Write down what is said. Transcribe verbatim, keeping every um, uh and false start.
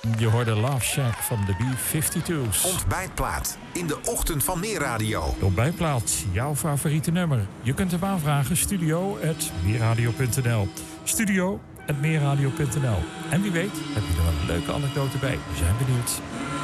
Je hoorde Love Shack van de B vijfentwintig's. Ontbijtplaat in de ochtend van Meerradio. De ontbijtplaat, jouw favoriete nummer. Je kunt hem aanvragen, studio at meerradio punt n l. Studio at meerradio punt n l. En wie weet heb je er een leuke anekdote bij. We zijn benieuwd.